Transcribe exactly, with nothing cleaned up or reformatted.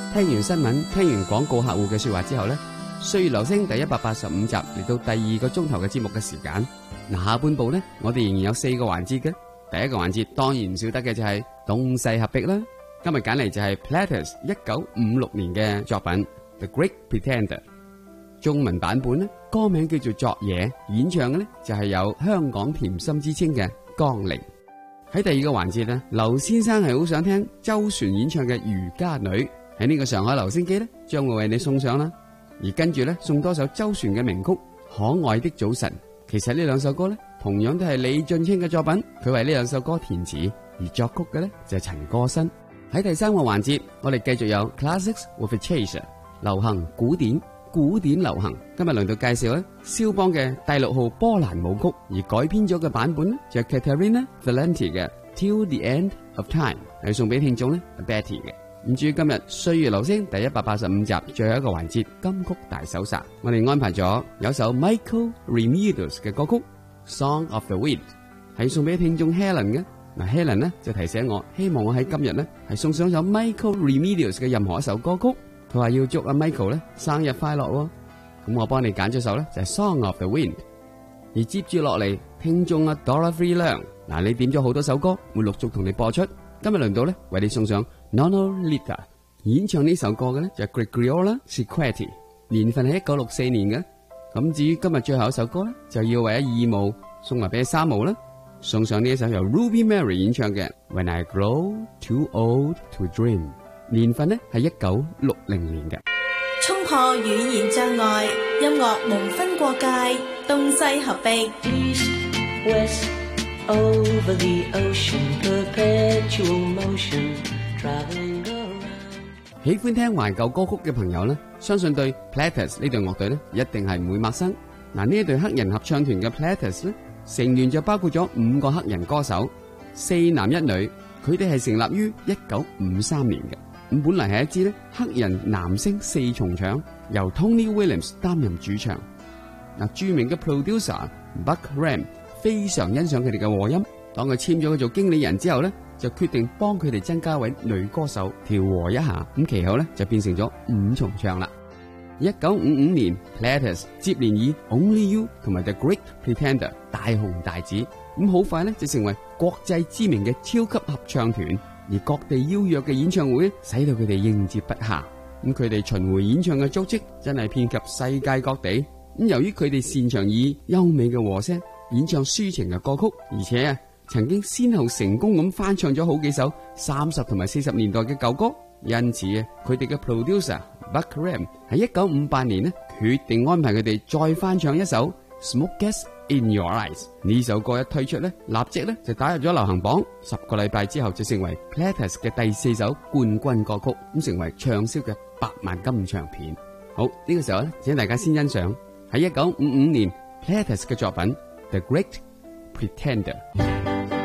聽完新聞，聽完廣告客戶嘅說話之後呢，歲月留聲第一百八十五集嚟到第二個鐘頭嘅節目嘅時間。嗱，下半部呢，我哋仍然有四個環節嘅。第一個環節當然唔少得嘅就係東西合璧啦。今日揀嚟就係 Platters 一九五六年嘅作品 The Great Pretender。中文版本呢，歌名叫做昨夜，演唱嘅呢就係有香港甜心之稱嘅江玲。喺第二個環節呢，劉先生係好想聽周璇演唱嘅《漁家女》，喺呢個上海留聲機呢將會為你送上啦。而跟住呢，送多首周璇嘅名曲《可愛的早晨》。其實呢兩首歌呢，同樣都係李俊清嘅作品，佢為呢兩首歌填詞，而作曲嘅呢就係陳歌辛。喺第三個環節，我哋繼續有 Classics with a Chaser， 流行古典古典流行。今日輪到介紹咧肖邦嘅第六號波蘭舞曲，而改編咗嘅版本呢就係 Caterina Valenti 嘅 Till the End of Time， 係送俾聽眾呢 Betty 嘅。咁至於今日歲月留聲第一百八十五集最後一個環節金曲大搜殺，我哋安排咗有首 Michael Remedios 嘅歌曲 Song of the Wind， 係送俾聽眾 Helen 嘅。嗱 Helen 呢就提醒我，希望我喺今日呢係送上首 Michael Remedios 嘅任何一首歌曲。佢話要祝阿 Michael 咧生日快樂喎，咁我幫你揀咗首咧就係 Song of the Wind。而接住落嚟聽眾阿 Dorothy Leung， 嗱你點咗好多首歌，會陸續同你播出。今日輪到咧為你送上 Nonolita， 演唱呢首歌嘅咧就係 Gregorio Sicchetti， 年份係一九六四年嘅。咁至於今日最後一首歌咧，就要為阿二毛送埋俾三毛啦，送上呢一首由 Ruby Mary 演唱嘅 When I Grow Too Old to Dream， 年份呢係一九六零年嘅。 衝破語言障礙，音樂無分國界，東西合璧。East, West, over the ocean, perpetual motion, traveling around。 喜歡聽懷舊歌曲嘅朋友呢，相信對 Platters 呢隊樂隊呢一定係唔會陌生。嗱，呢一隊黑人合唱團嘅 Platters 呢，成員就包括咗五個黑人歌手，四男一女。佢哋係成立於一九五三年嘅。咁本嚟係一支咧黑人男聲四重唱，由 Tony Williams 擔任主唱。嗱，著名嘅 producer Buck Ram 非常欣賞佢哋嘅和音，當佢簽咗佢做經理人之後咧，就決定幫佢哋增加位女歌手調和一下。咁其後咧就變成咗五重唱啦。一九五五年 Platters 接連以 Only You 同埋 The Great Pretender 大紅大紫，咁好快咧就成為國際知名嘅超級合唱團。而各地邀約嘅演唱會咧，使到佢哋應接不暇。咁佢哋巡迴演唱嘅足跡真係遍及世界各地。咁由於佢哋擅長以優美嘅和聲演唱抒情嘅歌曲，而且啊曾經先後成功咁翻唱咗好幾首三十同埋四十年代嘅舊歌，因此啊佢哋嘅 producer Buck Ram 喺一九五八年呢決定安排佢哋再翻唱一首 Smoke Gets In Your Eyes。 呢首歌一推出呢，立即呢就打入咗流行榜，十個禮拜之後就成為 Platters 嘅第四首冠軍歌曲，咁成為暢銷嘅百萬金唱片。好，呢、這個時候呢，請大家先欣賞喺一九五五年 Platters 嘅作品 The Great Pretender。